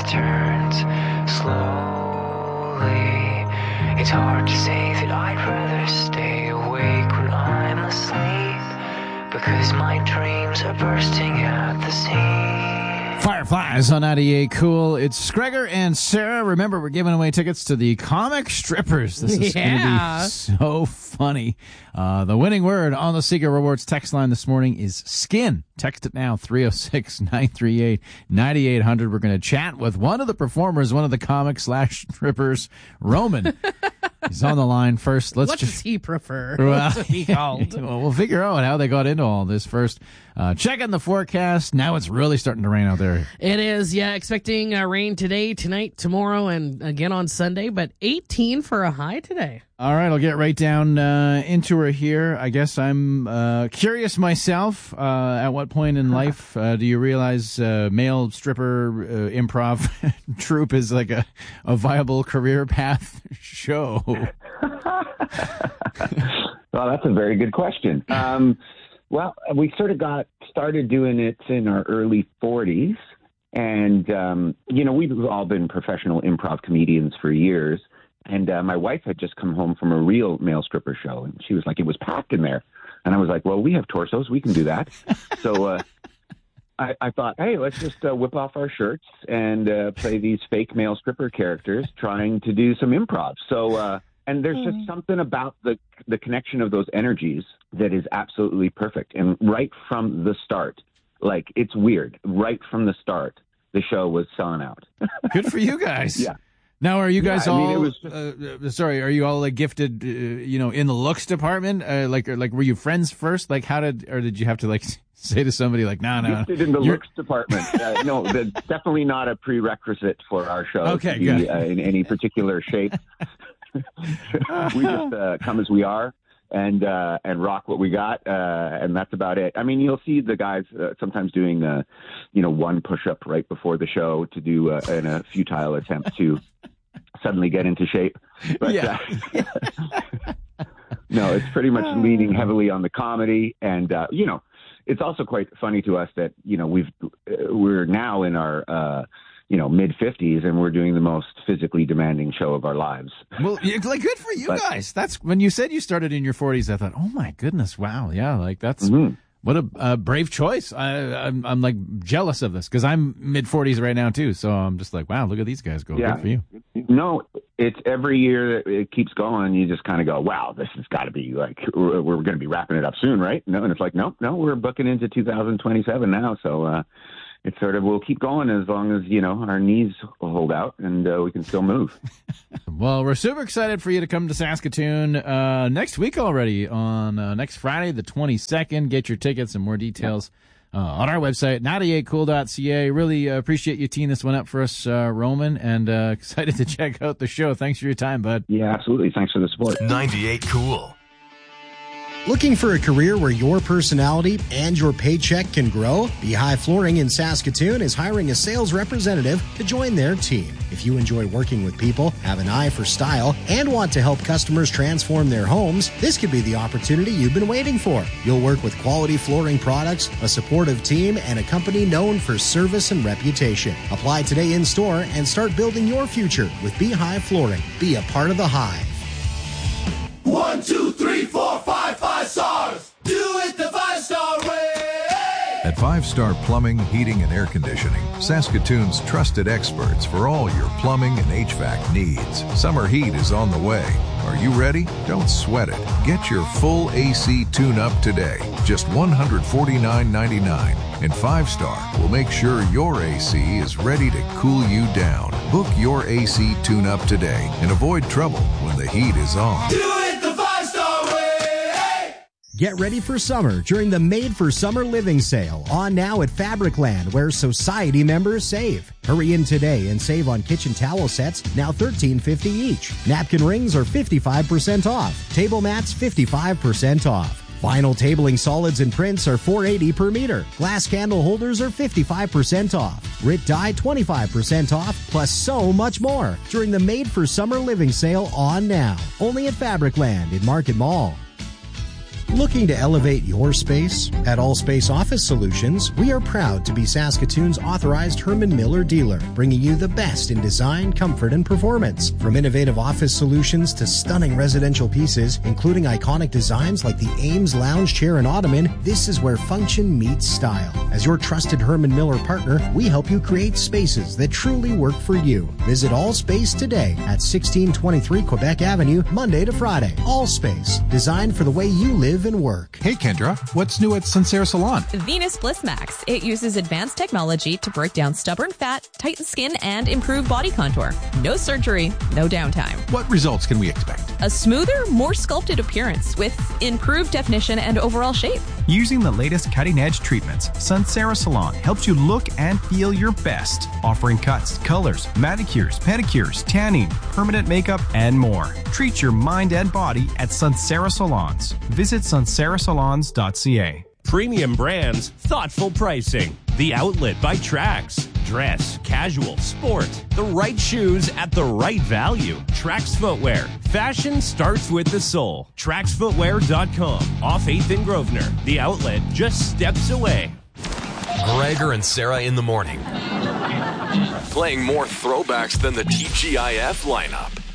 turns slowly. It's hard to say that I'd rather stay awake when I'm asleep, because my dreams are bursting at the seams. Fireflies on 98 Cool. It's Gregor and Sarah. Remember, we're giving away tickets to the Comic Strippers. This is going to be so funny. The winning word on the Secret Rewards text line this morning is skin. Text it now, 306-938-9800. We're going to chat with one of the performers, one of the comic/strippers, Roman. He's on the line first. What does he prefer? What's he called? Well, we'll figure out how they got into all this first. Checking the forecast. Now it's really starting to rain out there. It is, yeah. Expecting rain today, tonight, tomorrow, and again on Sunday, but 18 for a high today. All right, I'll get right down into her here. I guess I'm curious myself. At what point in life do you realize male stripper improv troupe is like a viable career path show? Well, that's a very good question. Well, we sort of got started doing it in our early 40s. And, we've all been professional improv comedians for years. And my wife had just come home from a real male stripper show. And she was like, it was packed in there. And I was like, well, we have torsos. We can do that. So I thought, hey, let's just whip off our shirts and play these fake male stripper characters trying to do some improv. So and there's just something about the connection of those energies that is absolutely perfect. And right from the start, like, it's weird. Right from the start, the show was selling out. Good for you guys. Yeah. Now, are you guys all? It was just, are you all like gifted? In the looks department? Like were you friends first? Like, did you have to like say to somebody like, no, gifted in the looks department? No, that's definitely not a prerequisite for our show. Okay, to be, good. In any particular shape. We just come as we are and rock what we got, and that's about it. I mean, you'll see the guys sometimes doing one push-up right before the show to do in a futile attempt to suddenly get into shape. But no, it's pretty much leaning heavily on the comedy, and it's also quite funny to us that we're now in our mid-50s, and we're doing the most physically demanding show of our lives. Well, like, good for you guys. That's when you said you started in your 40s. I thought, oh my goodness, wow, yeah, like that's what a brave choice. I'm like jealous of this because I'm mid-40s right now too. So I'm just like, wow, look at these guys go. Yeah. Good for you. No, it's every year that it keeps going. You just kind of go, wow, this has got to be like we're going to be wrapping it up soon, right? No, and it's like, no, we're booking into 2027 now. So. It's sort of, we'll keep going as long as, our knees will hold out and we can still move. Well, we're super excited for you to come to Saskatoon next week already on next Friday, the 22nd. Get your tickets and more details on our website, 98cool.ca. Really appreciate you teeing this one up for us, Roman, and excited to check out the show. Thanks for your time, bud. Yeah, absolutely. Thanks for the support. 98 Cool. Looking for a career where your personality and your paycheck can grow? Beehive Flooring in Saskatoon is hiring a sales representative to join their team. If you enjoy working with people, have an eye for style, and want to help customers transform their homes, this could be the opportunity you've been waiting for. You'll work with quality flooring products, a supportive team, and a company known for service and reputation. Apply today in store and start building your future with Beehive Flooring. Be a part of the Hive. 1, 2, 3, 4, 5 stars. Do it the 5-star way. At 5 Star Plumbing, Heating, and Air Conditioning, Saskatoon's trusted experts for all your plumbing and HVAC needs. Summer heat is on the way. Are you ready? Don't sweat it. Get your full AC tune-up today. Just $149.99. And 5 Star will make sure your AC is ready to cool you down. Book your AC tune-up today and avoid trouble when the heat is on. Do it the 5-star way. Get ready for summer during the Made for Summer Living Sale on now at Fabricland, where Society members save. Hurry in today and save on kitchen towel sets, now $13.50 each. Napkin rings are 55% off. Table mats, 55% off. Vinyl tabling solids and prints are $4.80 per meter. Glass candle holders are 55% off. Rit dye 25% off, plus so much more during the Made for Summer Living Sale on now. Only at Fabricland in Market Mall. Looking to elevate your space? At All Space Office Solutions, we are proud to be Saskatoon's authorized Herman Miller dealer, bringing you the best in design, comfort, and performance. From innovative office solutions to stunning residential pieces, including iconic designs like the Ames lounge chair and ottoman, this is where function meets style. As your trusted Herman Miller partner, we help you create spaces that truly work for you. Visit All Space today at 1623 Quebec Avenue, Monday to Friday. All Space, designed for the way you live and work. Hey Kendra, what's new at Suncera Salon? Venus Bliss Max. It uses advanced technology to break down stubborn fat, tighten skin, and improve body contour. No surgery, no downtime. What results can we expect? A smoother, more sculpted appearance with improved definition and overall shape. Using the latest cutting-edge treatments, Suncera Salon helps you look and feel your best, offering cuts, colors, manicures, pedicures, tanning, permanent makeup, and more. Treat your mind and body at Suncera Salons. Visit suncerasalons.ca. Premium brands, thoughtful pricing. The Outlet by Trax. Dress, casual, sport. The right shoes at the right value. Trax Footwear. Fashion starts with the soul. TraxFootwear.com. Off 8th and Grosvenor. The Outlet just steps away. Gregor and Sarah in the morning. Playing more throwbacks than the TGIF lineup.